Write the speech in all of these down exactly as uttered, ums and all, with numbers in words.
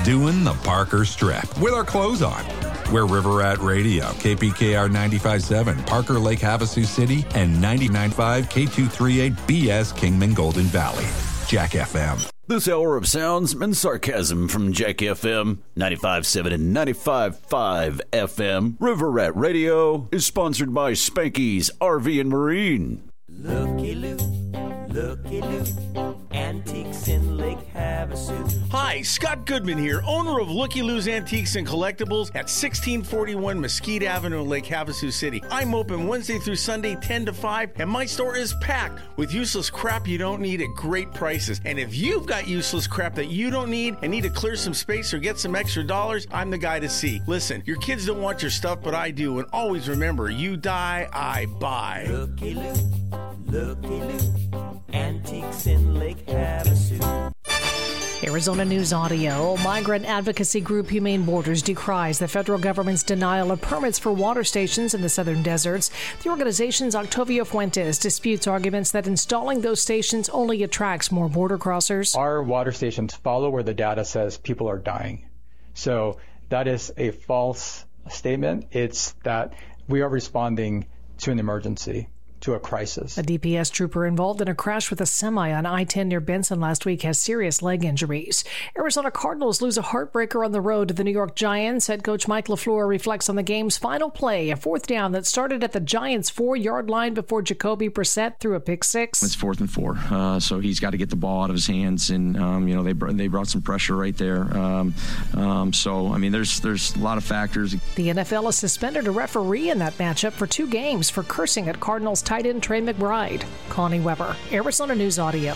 doing the Parker Strip with our clothes on. We're River Rat Radio, K P K R ninety-five point seven, Parker Lake Havasu City, and ninety-nine point five K two thirty-eight B S Kingman Golden Valley. Jack F M. This hour of sounds and sarcasm from Jack F M, ninety-five point seven and ninety-five point five F M. River Rat Radio is sponsored by Spanky's R V and Marine. Looky Lou, looky Lou, Antiques in Lake Havasu. Hi, Scott Goodman here, owner of Looky Lou's Antiques and Collectibles at sixteen forty-one Mesquite Avenue in Lake Havasu City. I'm open Wednesday through Sunday, ten to five, and my store is packed with useless crap you don't need at great prices. And if you've got useless crap that you don't need and need to clear some space or get some extra dollars, I'm the guy to see. Listen, your kids don't want your stuff, but I do. And always remember, you die, I buy. Looky Lou, looky Lou, Antiques in Lake Havasu. Arizona News Audio. Migrant advocacy group Humane Borders decries the federal government's denial of permits for water stations in the southern deserts. The organization's Octavio Fuentes disputes arguments that installing those stations only attracts more border crossers. Our water stations follow where the data says people are dying. So that is a false statement. It's that we are responding to an emergency, to a crisis. A D P S trooper involved in a crash with a semi on I ten near Benson last week has serious leg injuries. Arizona Cardinals lose a heartbreaker on the road to the New York Giants. Head coach Mike LaFleur reflects on the game's final play, a fourth down that started at the Giants' four-yard line before Jacoby Brissett threw a pick six. It's fourth and four, uh, so he's got to get the ball out of his hands, and um, you know they br- they brought some pressure right there. Um, um, so I mean, there's there's a lot of factors. The N F L has suspended a referee in that matchup for two games for cursing at Cardinals tight end Trey McBride. Connie Weber, Arizona News Audio.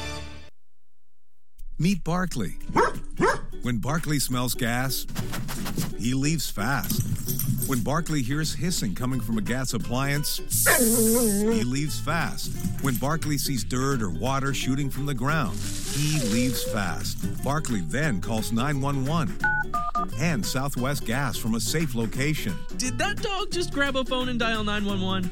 Meet Barkley. When Barkley smells gas, he leaves fast. When Barkley hears hissing coming from a gas appliance, he leaves fast. When Barkley sees dirt or water shooting from the ground, he leaves fast. Barkley then calls nine one one and Southwest Gas from a safe location. Did that dog just grab a phone and dial nine one one?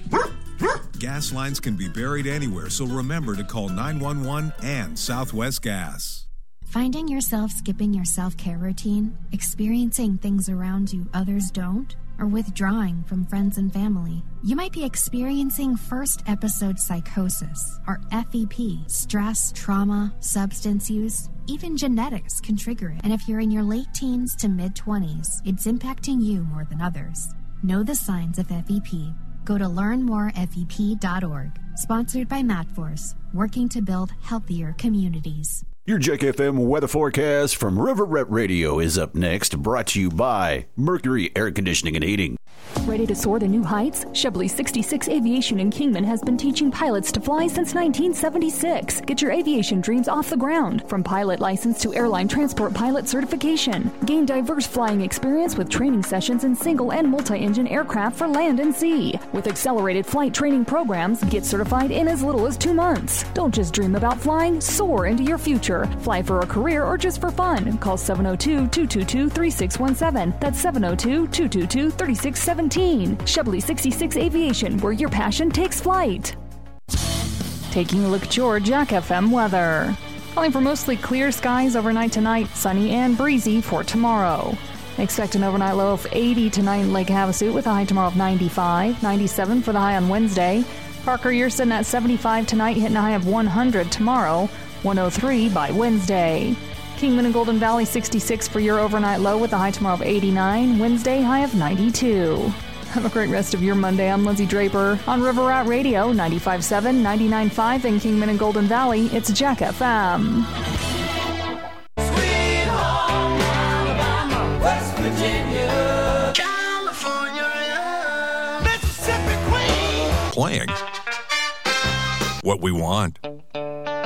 Gas lines can be buried anywhere, so remember to call nine one one and Southwest Gas. Finding yourself skipping your self-care routine, experiencing things around you others don't, or withdrawing from friends and family. You might be experiencing first episode psychosis, or F E P. Stress, trauma, substance use, even genetics can trigger it. And if you're in your late teens to mid-twenties, it's impacting you more than others. Know the signs of F E P. Go to learn more F E P dot org. Sponsored by MatForce, working to build healthier communities. Your Jack F M weather forecast from River Rat Radio is up next, brought to you by Mercury Air Conditioning and Heating. Ready to soar to new heights? Chebley sixty-six Aviation in Kingman has been teaching pilots to fly since nineteen seventy-six. Get your aviation dreams off the ground, from pilot license to airline transport pilot certification. Gain diverse flying experience with training sessions in single and multi-engine aircraft for land and sea. With accelerated flight training programs, get certified in as little as two months. Don't just dream about flying, soar into your future. Fly for a career or just for fun. Call seven oh two, two two two, three six one seven. That's seven oh two, two two two, three six one seven. Chebley sixty-six Aviation, where your passion takes flight. Taking a look at your Jack F M weather. Calling for mostly clear skies overnight tonight, sunny and breezy for tomorrow. Expect an overnight low of eighty tonight in Lake Havasu with a high tomorrow of ninety-five, ninety-seven for the high on Wednesday. Parker, you're sitting at seventy-five tonight, hitting a high of one hundred tomorrow, one oh three by Wednesday. Kingman and Golden Valley sixty-six for your overnight low with a high tomorrow of eighty-nine, Wednesday high of ninety-two. Have a great rest of your Monday. I'm Lindsay Draper on River Rat Radio, ninety-five point seven, ninety-nine point five in Kingman and Golden Valley. It's Jack F M. Sweet home Alabama, West Virginia, California, Mississippi Queen. Playing what we want.